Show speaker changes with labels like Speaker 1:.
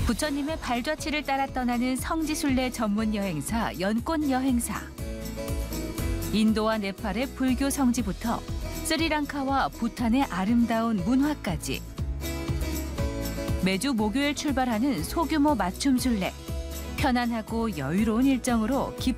Speaker 1: 부처님의 발자취를 따라 떠나는 성지순례 전문 여행사 연꽃 여행사. 인도와 네팔의 불교 성지부터 스리랑카와 부탄의 아름다운 문화까지. 매주 목요일 출발하는 소규모 맞춤 순례. 편안하고 여유로운 일정으로